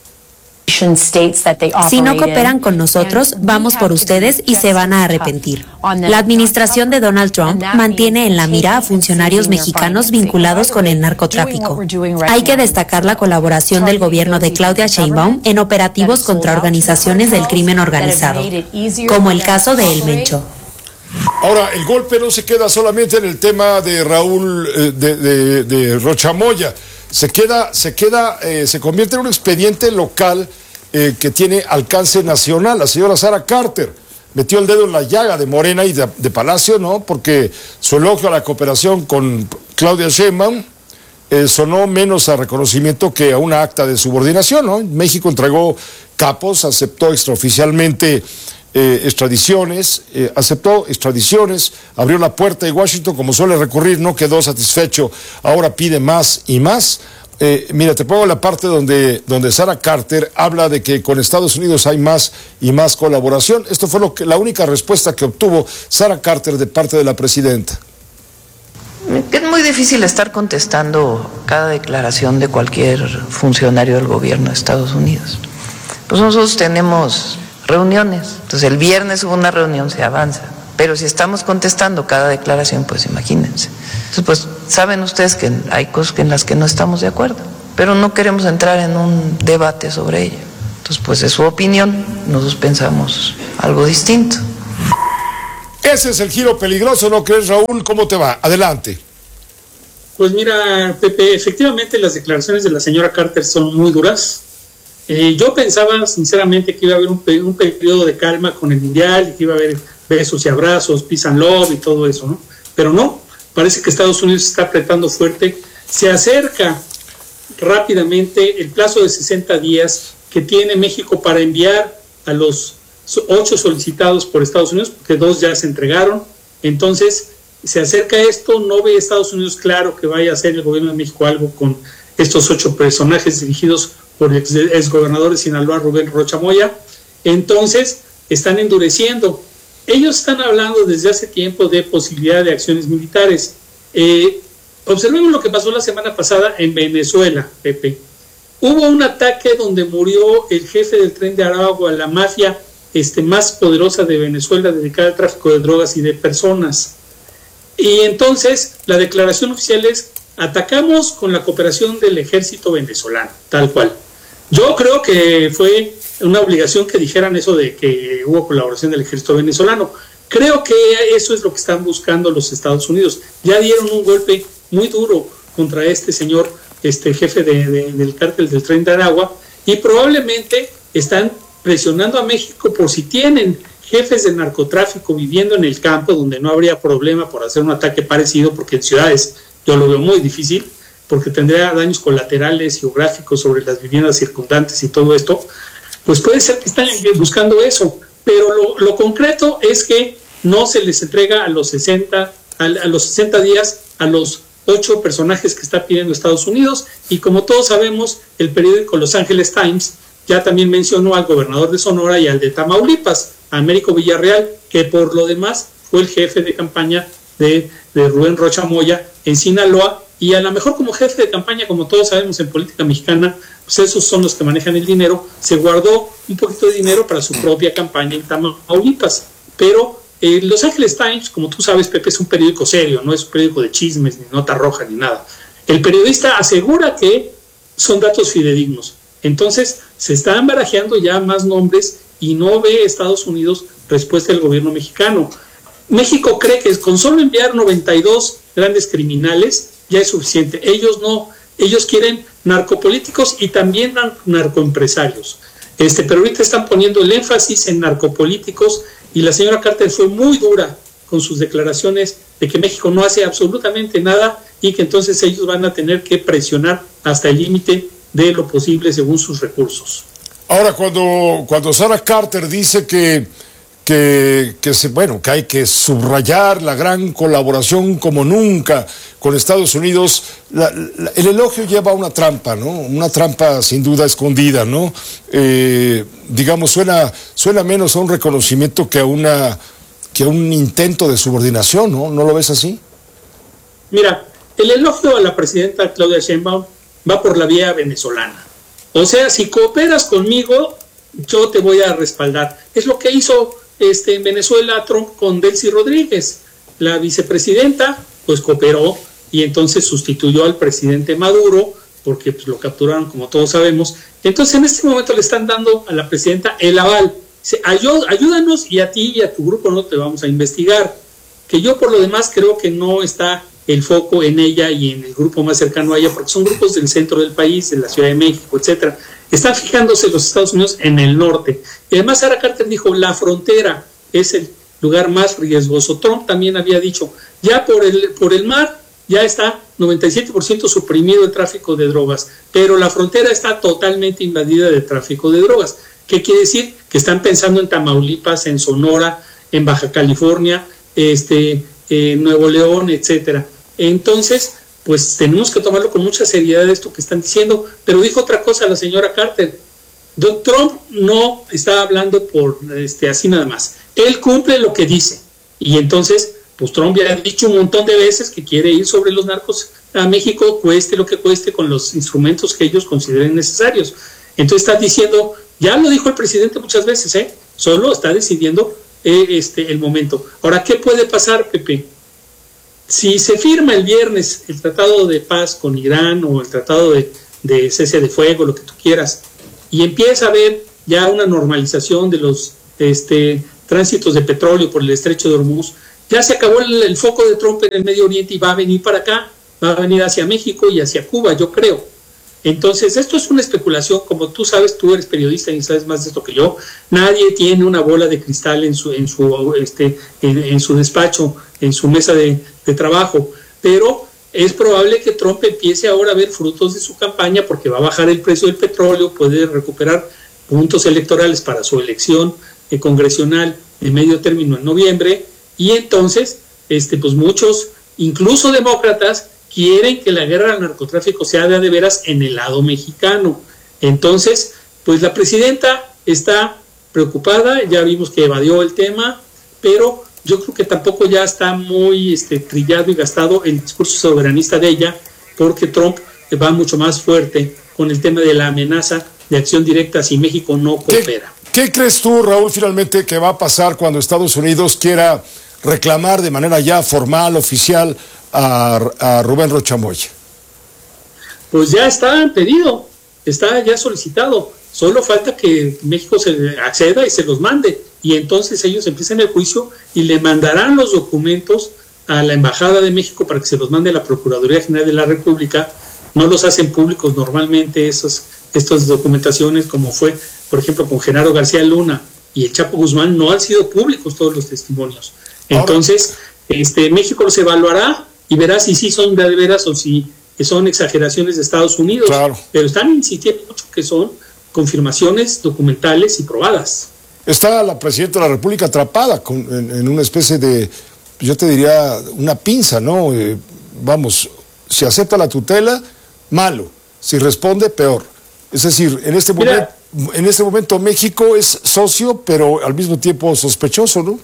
Si no cooperan con nosotros, vamos por ustedes y se van a arrepentir. La administración de Donald Trump mantiene en la mira a funcionarios mexicanos vinculados con el narcotráfico. Hay que destacar la colaboración del gobierno de Claudia Sheinbaum en operativos contra organizaciones del crimen organizado, como el caso de El Mencho. Ahora, el golpe no se queda solamente en el tema de Raúl, eh, de, de, de Rocha Moya. Se queda, se queda, eh, se convierte en un expediente local eh, que tiene alcance nacional. La señora Sarah Carter metió el dedo en la llaga de Morena y de, de Palacio, ¿no? Porque su elogio a la cooperación con Claudia Sheinbaum eh, sonó menos a reconocimiento que a una acta de subordinación, ¿no? México entregó capos, aceptó extraoficialmente Eh, extradiciones, eh, aceptó extradiciones, abrió la puerta y Washington, como suele recurrir, no quedó satisfecho, ahora pide más y más. Eh, mira, te pongo la parte donde, donde Sarah Carter habla de que con Estados Unidos hay más y más colaboración. Esto fue lo que, la única respuesta que obtuvo Sarah Carter de parte de la presidenta. Es muy difícil estar contestando cada declaración de cualquier funcionario del gobierno de Estados Unidos. Pues nosotros tenemos reuniones. Entonces el viernes hubo una reunión, se avanza. Pero si estamos contestando cada declaración, pues imagínense. Entonces, pues saben ustedes que hay cosas en las que no estamos de acuerdo, pero no queremos entrar en un debate sobre ello. Entonces, pues es su opinión, nosotros pensamos algo distinto. Ese es el giro peligroso, ¿no crees, Raúl? ¿Cómo te va? Adelante. Pues mira, Pepe, efectivamente las declaraciones de la señora Carter son muy duras. Eh, yo pensaba sinceramente que iba a haber un, un periodo de calma con el Mundial y que iba a haber besos y abrazos, peace and love y todo eso, ¿no? Pero no, parece que Estados Unidos está apretando fuerte. Se acerca rápidamente el plazo de sesenta días que tiene México para enviar a los ocho solicitados por Estados Unidos, porque dos ya se entregaron. Entonces, se acerca esto, no ve Estados Unidos claro que vaya a hacer el gobierno de México algo con estos ocho personajes dirigidos por el ex, exgobernador de Sinaloa, Rubén Rocha Moya. Entonces, están endureciendo. Ellos están hablando desde hace tiempo de posibilidad de acciones militares. Eh, observemos lo que pasó la semana pasada en Venezuela, Pepe. Hubo un ataque donde murió el jefe del Tren de Aragua, la mafia este, más poderosa de Venezuela, dedicada al tráfico de drogas y de personas. Y entonces la declaración oficial es: atacamos con la cooperación del ejército venezolano, tal cual. Yo creo que fue una obligación que dijeran eso de que hubo colaboración del ejército venezolano. Creo que eso es lo que están buscando los Estados Unidos. Ya dieron un golpe muy duro contra este señor, este jefe de, de, del cártel del Tren de Aragua, y probablemente están presionando a México por si tienen jefes de narcotráfico viviendo en el campo, donde no habría problema por hacer un ataque parecido, porque en ciudades yo lo veo muy difícil, porque tendría daños colaterales geográficos sobre las viviendas circundantes y todo esto. Pues puede ser que están buscando eso, pero lo, lo concreto es que no se les entrega a los sesenta, a, a los sesenta días a los ocho personajes que está pidiendo Estados Unidos, y como todos sabemos, el periódico Los Angeles Times ya también mencionó al gobernador de Sonora y al de Tamaulipas, a Américo Villarreal, que por lo demás fue el jefe de campaña de, de Rubén Rocha Moya en Sinaloa, y a lo mejor como jefe de campaña, como todos sabemos en política mexicana, pues esos son los que manejan el dinero. Se guardó un poquito de dinero para su propia campaña en Tamaulipas, pero eh, Los Angeles Times, como tú sabes, Pepe, es un periódico serio, no es un periódico de chismes, ni nota roja, ni nada. El periodista asegura que son datos fidedignos. Entonces, se están barajeando ya más nombres y no ve Estados Unidos respuesta del gobierno mexicano. México cree que con solo enviar noventa y dos grandes criminales ya es suficiente. Ellos no, ellos quieren narcopolíticos y también narcoempresarios. Este, pero ahorita están poniendo el énfasis en narcopolíticos, y la señora Carter fue muy dura con sus declaraciones de que México no hace absolutamente nada y que entonces ellos van a tener que presionar hasta el límite de lo posible según sus recursos. Ahora, cuando, cuando Sarah Carter dice que, que, que, se, bueno, que hay que subrayar la gran colaboración como nunca con Estados Unidos, la, la, el elogio lleva una trampa, ¿no? Una trampa sin duda escondida, ¿no? Eh, digamos, suena, suena menos a un reconocimiento que a, una, que a un intento de subordinación, ¿no? ¿No lo ves así? Mira, el elogio a la presidenta Claudia Sheinbaum va por la vía venezolana. O sea, si cooperas conmigo, yo te voy a respaldar. Es lo que hizo este, en Venezuela Trump con Delcy Rodríguez. La vicepresidenta, pues cooperó y entonces sustituyó al presidente Maduro, porque pues, lo capturaron, como todos sabemos. Entonces, en este momento le están dando a la presidenta el aval. Dice, ayúdanos y a ti y a tu grupo no te vamos a investigar. Que yo, por lo demás, creo que no está el foco en ella y en el grupo más cercano a ella, porque son grupos del centro del país, de la Ciudad de México, etcétera. Están fijándose los Estados Unidos en el norte. Y además Sarah Carter dijo, la frontera es el lugar más riesgoso. Trump también había dicho, ya por el, por el mar ya está noventa y siete por ciento suprimido el tráfico de drogas, pero la frontera está totalmente invadida de tráfico de drogas. ¿Qué quiere decir? Que están pensando en Tamaulipas, en Sonora, en Baja California, este, en Nuevo León, etcétera. Entonces, pues tenemos que tomarlo con mucha seriedad esto que están diciendo, pero dijo otra cosa la señora Carter. Don Trump no está hablando por este así nada más. Él cumple lo que dice. Y entonces, pues Trump ya ha dicho un montón de veces que quiere ir sobre los narcos a México, cueste lo que cueste, con los instrumentos que ellos consideren necesarios. Entonces está diciendo, ya lo dijo el presidente muchas veces, ¿eh? solo está decidiendo eh, este, el momento. Ahora, ¿qué puede pasar, Pepe? Si se firma el viernes el tratado de paz con Irán o el tratado de, de cese de fuego, lo que tú quieras, y empieza a haber ya una normalización de los este, tránsitos de petróleo por el estrecho de Hormuz, ya se acabó el, el foco de Trump en el Medio Oriente y va a venir para acá, va a venir hacia México y hacia Cuba, yo creo. Entonces, esto es una especulación, como tú sabes, tú eres periodista y sabes más de esto que yo, nadie tiene una bola de cristal en su, en su, este, en, en su despacho, en su mesa de, de trabajo, pero es probable que Trump empiece ahora a ver frutos de su campaña porque va a bajar el precio del petróleo, puede recuperar puntos electorales para su elección eh, congresional de medio término en noviembre, y entonces, este, pues muchos, incluso demócratas, quieren que la guerra al narcotráfico sea de a de veras en el lado mexicano. Entonces, pues la presidenta está preocupada, ya vimos que evadió el tema, pero yo creo que tampoco ya está muy este, trillado y gastado el discurso soberanista de ella, porque Trump va mucho más fuerte con el tema de la amenaza de acción directa si México no coopera. ¿Qué, ¿Qué crees tú, Raúl, finalmente que va a pasar cuando Estados Unidos quiera reclamar de manera ya formal, oficial, a, a Rubén Rocha Moya? Pues ya está pedido, está ya solicitado, solo falta que México se acceda y se los mande, y entonces ellos empiezan el juicio y le mandarán los documentos a la Embajada de México para que se los mande a la Procuraduría General de la República. No los hacen públicos normalmente esos, estas documentaciones, como fue, por ejemplo, con Genaro García Luna y el Chapo Guzmán, no han sido públicos todos los testimonios. Entonces, este, México los evaluará y verá si sí son de veras o si son exageraciones de Estados Unidos. Claro. Pero están insistiendo mucho que son confirmaciones documentales y probadas. Está la presidenta de la República atrapada con, en, en una especie de, yo te diría, una pinza, ¿no? Eh, vamos, si acepta la tutela, malo. Si responde, peor. Es decir, en este, Mira, momento, en este momento México es socio, pero al mismo tiempo sospechoso, ¿no?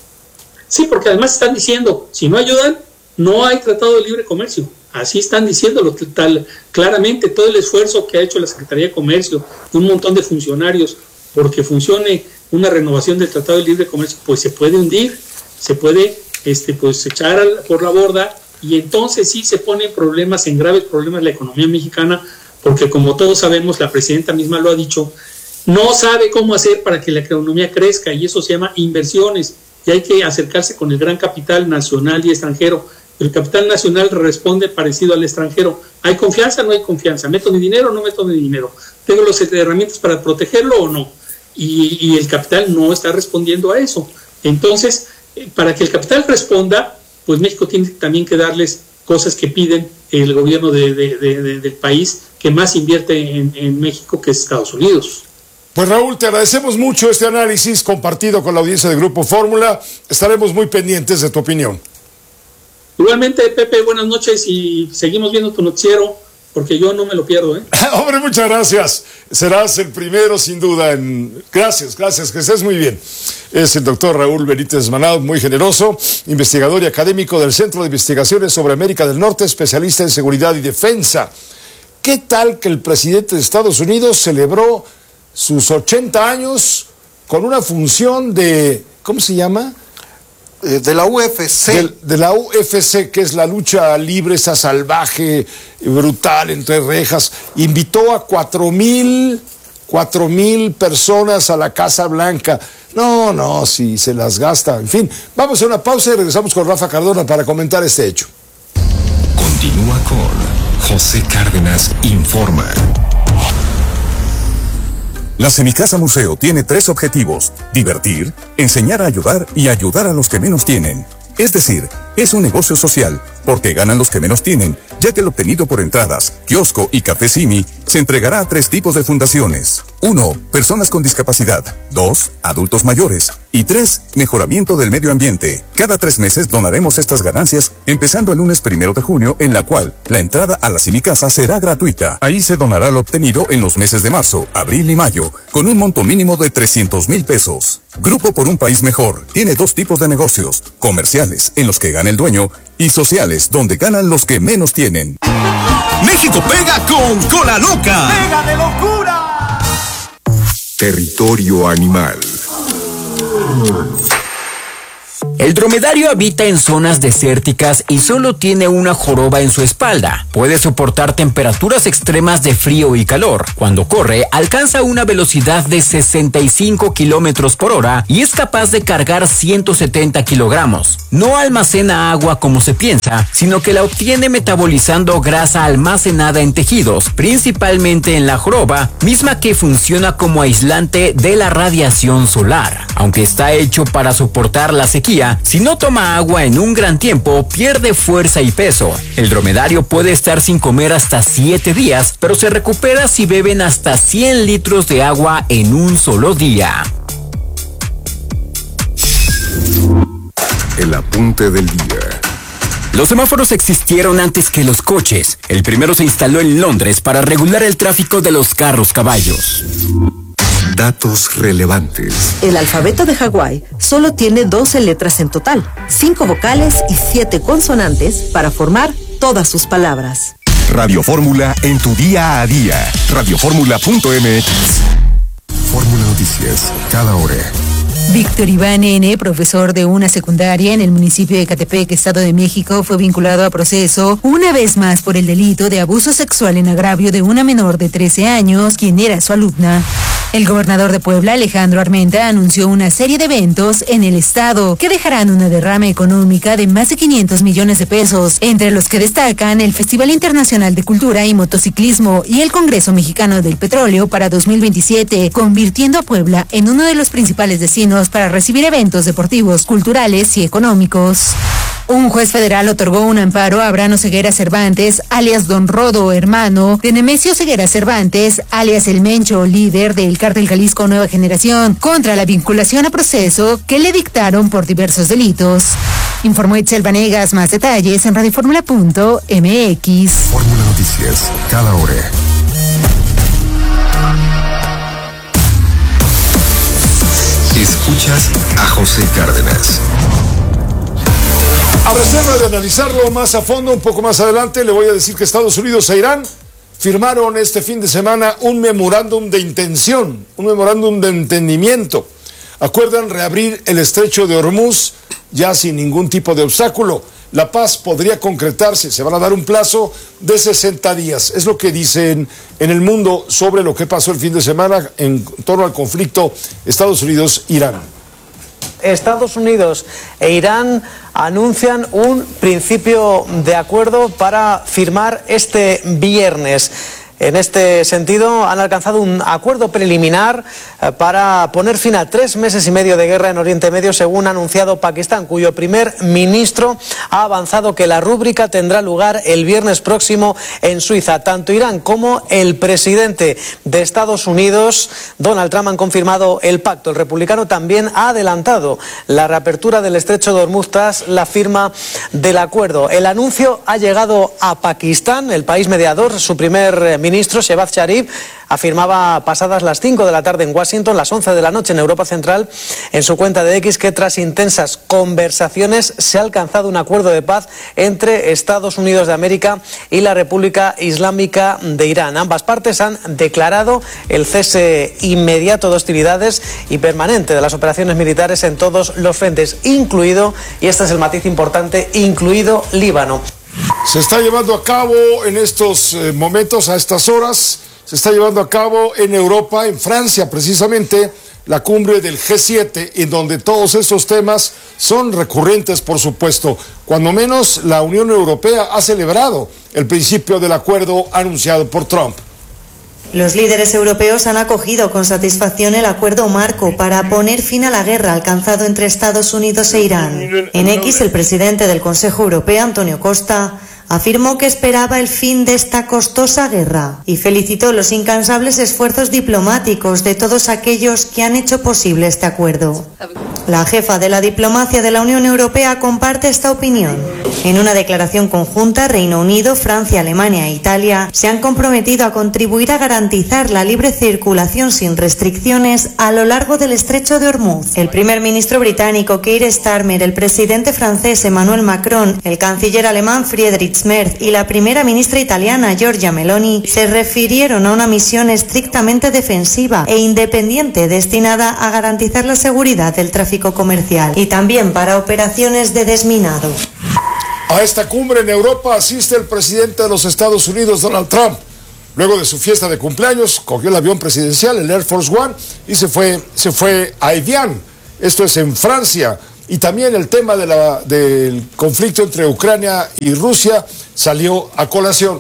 Sí, porque además están diciendo, si no ayudan, no hay tratado de libre comercio. Así están diciéndolo tal, claramente, todo el esfuerzo que ha hecho la Secretaría de Comercio, un montón de funcionarios, porque funcione una renovación del Tratado de Libre Comercio, pues se puede hundir, se puede este, pues echar al, por la borda, y entonces sí se ponen problemas, en graves problemas la economía mexicana, porque como todos sabemos, la presidenta misma lo ha dicho, no sabe cómo hacer para que la economía crezca, y eso se llama inversiones, y hay que acercarse con el gran capital nacional y extranjero. El capital nacional responde parecido al extranjero. ¿Hay confianza o no hay confianza? ¿Meto mi dinero o no meto mi dinero? ¿Tengo las herramientas para protegerlo o no? Y, y el capital no está respondiendo a eso. Entonces, para que el capital responda, pues México tiene también que darles cosas que piden el gobierno de, de, de, de, del país que más invierte en, en México, que es Estados Unidos. Pues Raúl, te agradecemos mucho este análisis compartido con la audiencia de Grupo Fórmula. Estaremos muy pendientes de tu opinión. Igualmente, Pepe, buenas noches y seguimos viendo tu noticiero, porque yo no me lo pierdo, ¿eh? Hombre, muchas gracias. Serás el primero, sin duda. En... Gracias, gracias, que estés muy bien. Es el doctor Raúl Benítez Manao, muy generoso, investigador y académico del Centro de Investigaciones sobre América del Norte, especialista en seguridad y defensa. ¿Qué tal que el presidente de Estados Unidos celebró sus ochenta años con una función de, ¿cómo se llama? Eh, de la U F C. De, de la U F C, que es la lucha libre, esa salvaje, brutal, entre rejas. Invitó a cuatro mil, cuatro mil personas a la Casa Blanca. No, no, si se las gasta. En fin, vamos a una pausa y regresamos con Rafa Cardona para comentar este hecho. Continúa con José Cárdenas Informa. La Semicasa Museo tiene tres objetivos: divertir, enseñar a ayudar y ayudar a los que menos tienen. Es decir, es un negocio social, porque ganan los que menos tienen, ya que el obtenido por entradas, kiosco y café Simi se entregará a tres tipos de fundaciones. Uno, personas con discapacidad. Dos, adultos mayores. Y tres, mejoramiento del medio ambiente. Cada tres meses donaremos estas ganancias, empezando el lunes primero de junio, en la cual la entrada a la Semicasa será gratuita. Ahí se donará lo obtenido en los meses de marzo, abril y mayo, con un monto mínimo de trescientos mil pesos. Grupo por un País Mejor tiene dos tipos de negocios: comerciales, en los que gana el dueño, y sociales, donde ganan los que menos tienen. México pega con Cola Loca. ¡Pega de locura! Territorio Animal. El dromedario habita en zonas desérticas y solo tiene una joroba en su espalda. Puede soportar temperaturas extremas de frío y calor. Cuando corre, alcanza una velocidad de sesenta y cinco kilómetros por hora y es capaz de cargar ciento setenta kilogramos. No almacena agua como se piensa, sino que la obtiene metabolizando grasa almacenada en tejidos, principalmente en la joroba, misma que funciona como aislante de la radiación solar. Aunque está hecho para soportar la sequía, si no toma agua en un gran tiempo, pierde fuerza y peso. El dromedario puede estar sin comer hasta siete días, pero se recupera si beben hasta cien litros de agua en un solo día. El apunte del día. Los semáforos existieron antes que los coches. El primero se instaló en Londres para regular el tráfico de los carros caballos. Datos relevantes. El alfabeto de Hawái solo tiene doce letras en total, cinco vocales y siete consonantes para formar todas sus palabras. Radio Fórmula en tu día a día. radio fórmula punto m x. Fórmula Noticias, cada hora. Víctor Iván N., profesor de una secundaria en el municipio de Ecatepec, Estado de México, fue vinculado a proceso una vez más por el delito de abuso sexual en agravio de una menor de trece años, quien era su alumna. El gobernador de Puebla, Alejandro Armenta, anunció una serie de eventos en el estado que dejarán una derrama económica de más de quinientos millones de pesos, entre los que destacan el Festival Internacional de Cultura y Motociclismo y el Congreso Mexicano del Petróleo para dos mil veintisiete, convirtiendo a Puebla en uno de los principales destinos para recibir eventos deportivos, culturales y económicos. Un juez federal otorgó un amparo a Abraham Ceguera Cervantes, alias Don Rodo, hermano de Nemesio Ceguera Cervantes, alias El Mencho, líder del Cártel Jalisco Nueva Generación, contra la vinculación a proceso que le dictaron por diversos delitos. Informó Itzel Vanegas. Más detalles en radio fórmula punto m x. Fórmula Noticias, cada hora. Escuchas a José Cárdenas. A reserva de analizarlo más a fondo, un poco más adelante, le voy a decir que Estados Unidos e Irán firmaron este fin de semana un memorándum de intención, un memorándum de entendimiento. Acuerdan reabrir el estrecho de Hormuz ya sin ningún tipo de obstáculo. La paz podría concretarse, se van a dar un plazo de sesenta días. Es lo que dicen en el mundo sobre lo que pasó el fin de semana en torno al conflicto Estados Unidos-Irán. Estados Unidos e Irán anuncian un principio de acuerdo para firmar este viernes. En este sentido, han alcanzado un acuerdo preliminar para poner fin a tres meses y medio de guerra en Oriente Medio, según ha anunciado Pakistán, cuyo primer ministro ha avanzado que la rúbrica tendrá lugar el viernes próximo en Suiza. Tanto Irán como el presidente de Estados Unidos, Donald Trump, han confirmado el pacto. El republicano también ha adelantado la reapertura del estrecho de Hormuz tras la firma del acuerdo. El anuncio ha llegado a Pakistán, el país mediador. Su primer ministro ministro Shehbaz Sharif afirmaba pasadas las cinco de la tarde en Washington, las once de la noche en Europa Central, en su cuenta de X, que tras intensas conversaciones se ha alcanzado un acuerdo de paz entre Estados Unidos de América y la República Islámica de Irán. Ambas partes han declarado el cese inmediato de hostilidades y permanente de las operaciones militares en todos los frentes, incluido, y este es el matiz importante, incluido Líbano. Se está llevando a cabo en estos eh, momentos, a estas horas, se está llevando a cabo en Europa, en Francia precisamente, la cumbre del G siete, en donde todos estos temas son recurrentes, por supuesto. Cuando menos la Unión Europea ha celebrado el principio del acuerdo anunciado por Trump. Los líderes europeos han acogido con satisfacción el acuerdo marco para poner fin a la guerra alcanzado entre Estados Unidos e Irán. En X, el presidente del Consejo Europeo, Antonio Costa, afirmó que esperaba el fin de esta costosa guerra y felicitó los incansables esfuerzos diplomáticos de todos aquellos que han hecho posible este acuerdo. La jefa de la diplomacia de la Unión Europea comparte esta opinión. En una declaración conjunta, Reino Unido, Francia, Alemania e Italia se han comprometido a contribuir a garantizar la libre circulación sin restricciones a lo largo del estrecho de Hormuz. El primer ministro británico Keir Starmer, el presidente francés Emmanuel Macron, el canciller alemán Friedrich Friedrich Merz y la primera ministra italiana Giorgia Meloni se refirieron a una misión estrictamente defensiva e independiente destinada a garantizar la seguridad del tráfico comercial y también para operaciones de desminado. A esta cumbre en Europa asiste el presidente de los Estados Unidos, Donald Trump. Luego de su fiesta de cumpleaños, cogió el avión presidencial, el Air Force One, y se fue, se fue a Evian. Esto es en Francia. Y también el tema de la, del conflicto entre Ucrania y Rusia salió a colación.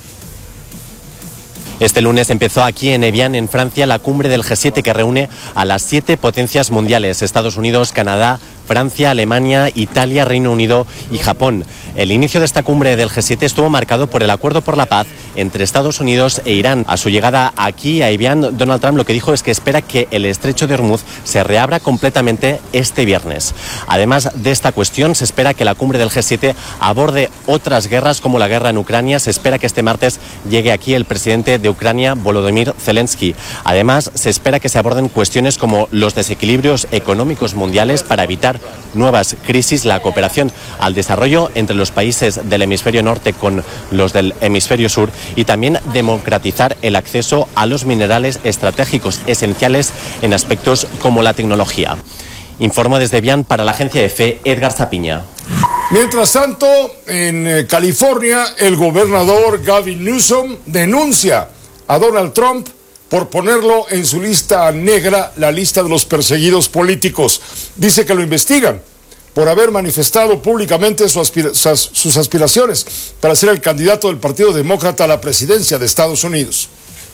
Este lunes empezó aquí en Evian, en Francia, la cumbre del G siete que reúne a las siete potencias mundiales: Estados Unidos, Canadá, Francia, Alemania, Italia, Reino Unido y Japón. El inicio de esta cumbre del G siete estuvo marcado por el acuerdo por la paz entre Estados Unidos e Irán. A su llegada aquí a Evian, Donald Trump lo que dijo es que espera que el estrecho de Hormuz se reabra completamente este viernes. Además de esta cuestión, se espera que la cumbre del G siete aborde otras guerras como la guerra en Ucrania. Se espera que este martes llegue aquí el presidente de Ucrania, Volodymyr Zelensky. Además, se espera que se aborden cuestiones como los desequilibrios económicos mundiales para evitar nuevas crisis, la cooperación al desarrollo entre los países del hemisferio norte con los del hemisferio sur y también democratizar el acceso a los minerales estratégicos esenciales en aspectos como la tecnología. Informó desde Evian para la agencia EFE, Edgar Zapiña. Mientras tanto, en eh, California, el gobernador Gavin Newsom denuncia a Donald Trump por ponerlo en su lista negra, la lista de los perseguidos políticos. Dice que lo investigan por haber manifestado públicamente su aspira- sus aspiraciones para ser el candidato del Partido Demócrata a la presidencia de Estados Unidos.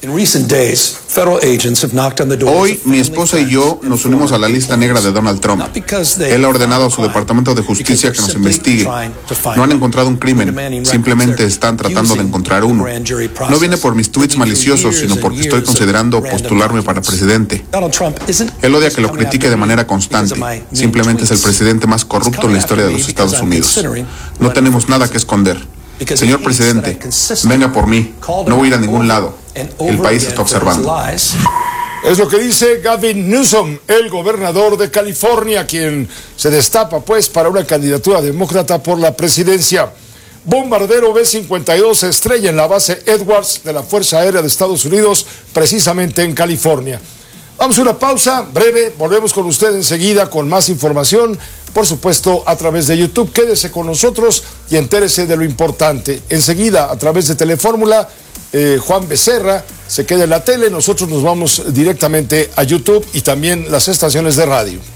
Hoy, mi esposa y yo nos unimos a la lista negra de Donald Trump. Él ha ordenado a su Departamento de Justicia que nos investigue. No han encontrado un crimen, simplemente están tratando de encontrar uno. No viene por mis tweets maliciosos, sino porque estoy considerando postularme para presidente. Él odia que lo critique de manera constante. Simplemente es el presidente más corrupto en la historia de los Estados Unidos. No tenemos nada que esconder. Señor presidente, venga por mí. No voy a ir a ningún lado. El país está observando. Es lo que dice Gavin Newsom, el gobernador de California, quien se destapa pues para una candidatura demócrata por la presidencia. Bombardero B cincuenta y dos se estrella en la base Edwards de la Fuerza Aérea de Estados Unidos, precisamente en California. Vamos a una pausa breve, volvemos con usted enseguida con más información, por supuesto a través de YouTube. Quédese con nosotros y entérese de lo importante. Enseguida a través de Telefórmula, eh, Juan Becerra se queda en la tele, nosotros nos vamos directamente a YouTube y también las estaciones de radio.